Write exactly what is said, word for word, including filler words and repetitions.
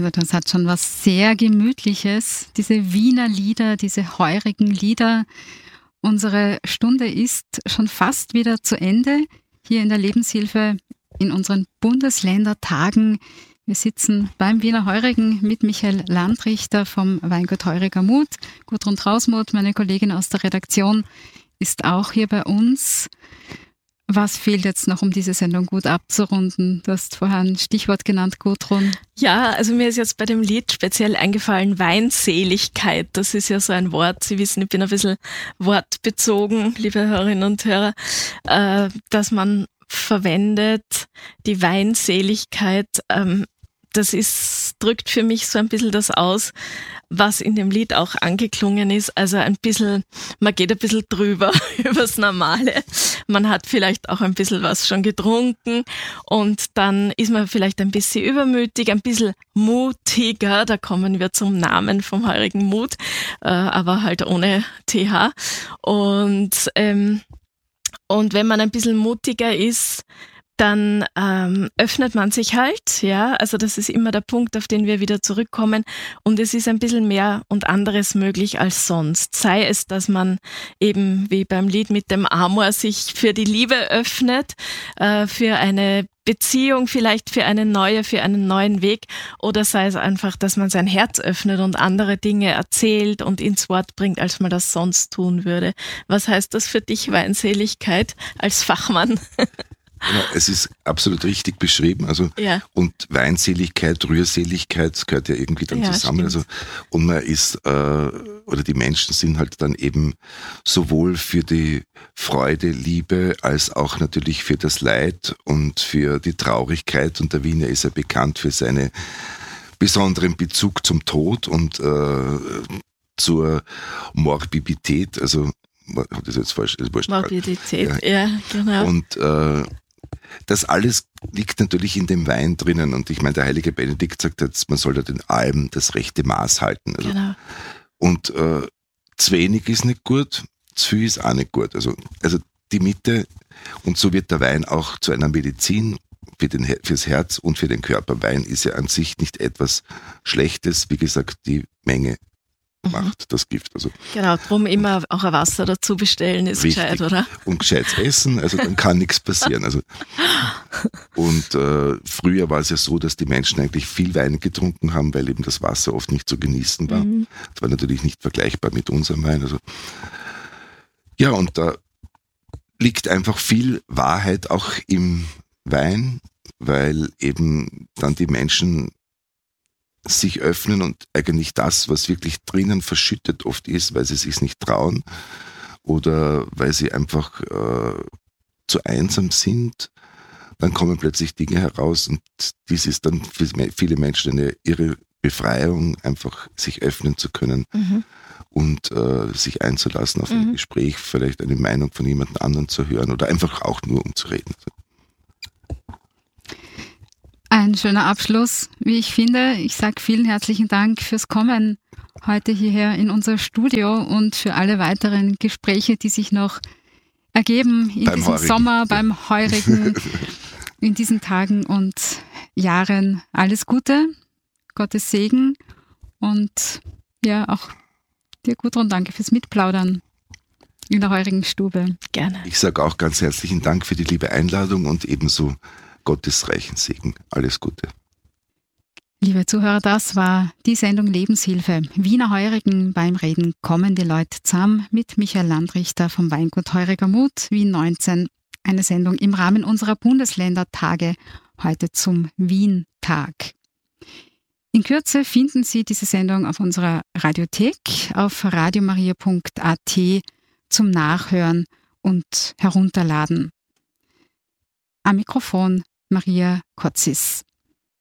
Also das hat schon was sehr Gemütliches, diese Wiener Lieder, diese heurigen Lieder. Unsere Stunde ist schon fast wieder zu Ende hier in der Lebenshilfe in unseren Bundesländertagen. Wir sitzen beim Wiener Heurigen mit Michael Landrichter vom Weingut Heuriger Mut. Gudrun Trausmuth, meine Kollegin aus der Redaktion, ist auch hier bei uns. Was fehlt jetzt noch, um diese Sendung gut abzurunden? Du hast vorher ein Stichwort genannt, Gudrun. Ja, also mir ist jetzt bei dem Lied speziell eingefallen, Weinseligkeit. Das ist ja so ein Wort. Sie wissen, ich bin ein bisschen wortbezogen, liebe Hörerinnen und Hörer, äh, dass man verwendet, die Weinseligkeit. Ähm, das ist, drückt für mich so ein bisschen das aus, was in dem Lied auch angeklungen ist. Also ein bisschen, man geht ein bisschen drüber übers Normale. Man hat vielleicht auch ein bisschen was schon getrunken und dann ist man vielleicht ein bisschen übermütig, ein bisschen mutiger. Da kommen wir zum Namen vom Heurigen Mut, äh, aber halt ohne T H. Und, ähm, und wenn man ein bisschen mutiger ist, dann ähm, öffnet man sich halt, ja, also das ist immer der Punkt, auf den wir wieder zurückkommen und es ist ein bisschen mehr und anderes möglich als sonst. Sei es, dass man eben wie beim Lied mit dem Amor sich für die Liebe öffnet, äh, für eine Beziehung, vielleicht für eine neue, für einen neuen Weg oder sei es einfach, dass man sein Herz öffnet und andere Dinge erzählt und ins Wort bringt, als man das sonst tun würde. Was heißt das für dich, Weinseligkeit, als Fachmann? Ja, es ist absolut richtig beschrieben. Also ja. Und Weinseligkeit, Rührseligkeit gehört ja irgendwie dann ja, zusammen. Stimmt. Also und man ist äh, oder die Menschen sind halt dann eben sowohl für die Freude, Liebe als auch natürlich für das Leid und für die Traurigkeit. Und der Wiener ist ja bekannt für seinen besonderen Bezug zum Tod und äh, zur Morbidität. Also hat das jetzt falsch? Morbidität, ja, ja genau. Und äh, das alles liegt natürlich in dem Wein drinnen. Und ich meine, der heilige Benedikt sagt jetzt, man soll ja den allem das rechte Maß halten. Also, genau. Und äh, zu wenig ist nicht gut, zu viel ist auch nicht gut. Also, also die Mitte, und so wird der Wein auch zu einer Medizin für den, fürs Herz und für den Körper. Wein ist ja an sich nicht etwas Schlechtes. Wie gesagt, die Menge macht das Gift. Also genau, drum immer auch ein Wasser dazu bestellen ist richtig. Gescheit, oder? Und gescheites Essen, also dann kann nichts passieren. Also und äh, früher war es ja so, dass die Menschen eigentlich viel Wein getrunken haben, weil eben das Wasser oft nicht zu genießen war. Mhm. Das war natürlich nicht vergleichbar mit unserem Wein. Also ja, und da liegt einfach viel Wahrheit auch im Wein, weil eben dann die Menschen sich öffnen und eigentlich das, was wirklich drinnen verschüttet oft ist, weil sie sich nicht trauen oder weil sie einfach äh, zu einsam sind, dann kommen plötzlich Dinge heraus und dies ist dann für viele Menschen eine irre Befreiung, einfach sich öffnen zu können mhm. und äh, sich einzulassen auf ein mhm. Gespräch, vielleicht eine Meinung von jemand anderen zu hören oder einfach auch nur um zu reden. Ein schöner Abschluss, wie ich finde. Ich sage vielen herzlichen Dank fürs Kommen heute hierher in unser Studio und für alle weiteren Gespräche, die sich noch ergeben in beim diesem Heurigen. Sommer, beim Heurigen, in diesen Tagen und Jahren. Alles Gute, Gottes Segen und ja, auch dir, Gudrun, danke fürs Mitplaudern in der Heurigen Stube. Gerne. Ich sage auch ganz herzlichen Dank für die liebe Einladung und ebenso Gottes reichen Segen. Alles Gute. Liebe Zuhörer, das war die Sendung Lebenshilfe. Wiener Heurigen beim Reden kommen die Leute zusammen mit Michael Landrichter vom Weingut Heuriger Mut, Wien neunzehn. Eine Sendung im Rahmen unserer Bundesländertage, heute zum Wien-Tag. In Kürze finden Sie diese Sendung auf unserer Radiothek auf radiomaria punkt a t zum Nachhören und Herunterladen. Am Mikrofon Maria Kotzis.